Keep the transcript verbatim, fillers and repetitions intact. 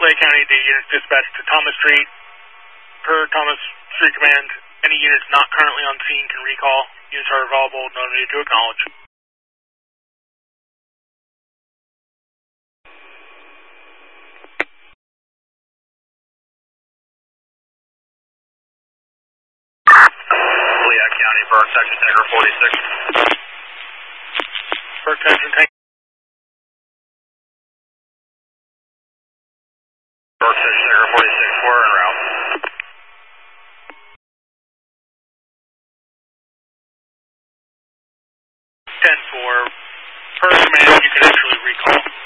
Lake County, the units dispatched to Thomas Street. Per Thomas Street Command, any units not currently on scene can recall. Units are available, no need to acknowledge. Lehigh County, Burke, Section Tanker forty-six. Burke, Section Tanker. Burke, Section Tanker forty-six, four and